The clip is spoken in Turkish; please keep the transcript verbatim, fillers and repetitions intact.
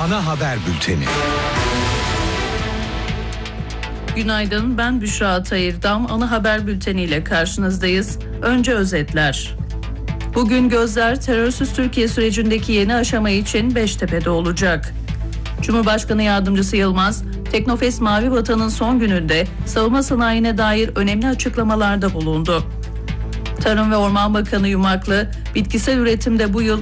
Ana Haber Bülteni. Günaydın, ben Büşra Atayırdam. Ana Haber Bülteni ile karşınızdayız. Önce özetler. Bugün gözler terörsüz Türkiye sürecindeki yeni aşama için Beştepe'de olacak. Cumhurbaşkanı Yardımcısı Yılmaz, Teknofest Mavi Vatan'ın son gününde savunma sanayine dair önemli açıklamalarda bulundu. Tarım ve Orman Bakanı Yumaklı, bitkisel üretimde bu yıl